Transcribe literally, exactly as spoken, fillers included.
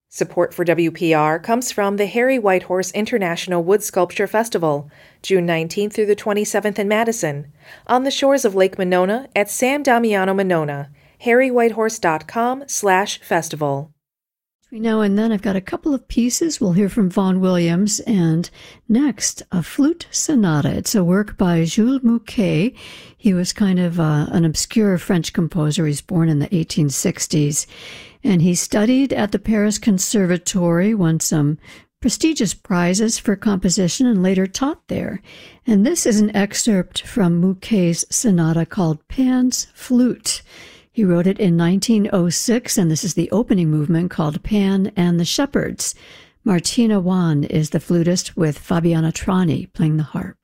Support for W P R comes from the Harry Whitehorse International Wood Sculpture Festival, June nineteenth through the twenty-seventh in Madison, on the shores of Lake Monona at San Damiano Monona, harry whitehorse dot com slash festival. Between now and then, I've got a couple of pieces. We'll hear from Vaughan Williams, and next, a flute sonata. It's a work by Jules Mouquet. He was kind of uh, an obscure French composer. He's born in the eighteen sixties, and he studied at the Paris Conservatory, won some prestigious prizes for composition, and later taught there. And this is an excerpt from Mouquet's sonata called Pan's Flute. He wrote it in nineteen oh six, and this is the opening movement called Pan and the Shepherds. Martina Wan is the flutist with Fabiana Trani playing the harp.